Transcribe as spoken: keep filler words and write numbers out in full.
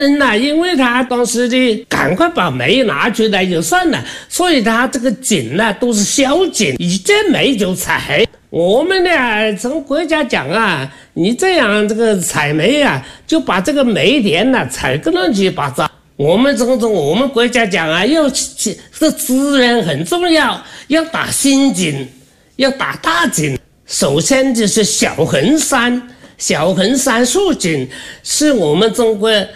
嗯呐，因为他当时的赶快把煤拿出来就算了，所以他这个井呢都是小井，一见煤就采。我们呢从国家讲啊，你这样这个采煤啊，就把这个煤田呢采个乱七八糟。我们这种我们国家讲啊，要这个资源很重要，要打新井，要打大井。首先就是小衡山。小衡山竖井是我们中国